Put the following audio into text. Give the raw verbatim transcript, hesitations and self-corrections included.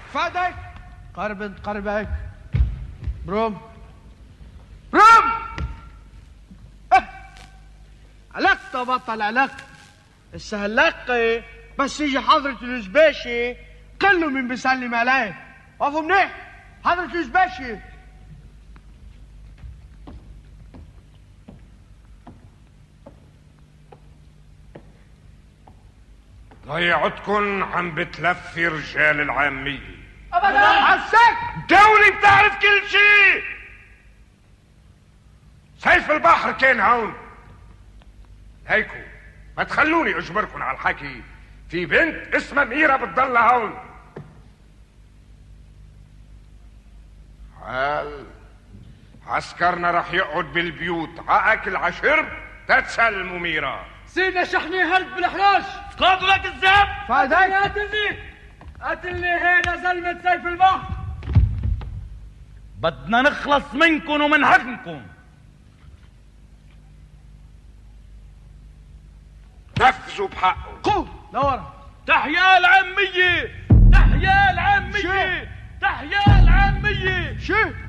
فادك قرب انت قربك بروم بروم اه. علق تبطل علق السهلق بس يجي حضرة الزباشي كله من بيسلم عليه. وقفوا منيح حضرة الزباشي. ضيعتكن عم بتلفي رجال العامية ابدا. عساك دولي بتعرف كل شيء. سيف البحر كان هون. هيكو ما تخلوني اجبركن على الحكي. في بنت اسمها ميرا بتضل هون. حال عسكرنا رح يقعد بالبيوت عاكل عشرب تتسلموا ميرا. سيدنا شحني هرب بالاحراج. قاضوا لك الزاب. فادك قاتلني قاتلني هنا زلمة سيف البحر. بدنا نخلص منكم ومن حكمكم. نفذوا بحقه. قوم لورا. تحيا العامية تحيا العامية تحيا العامية. شو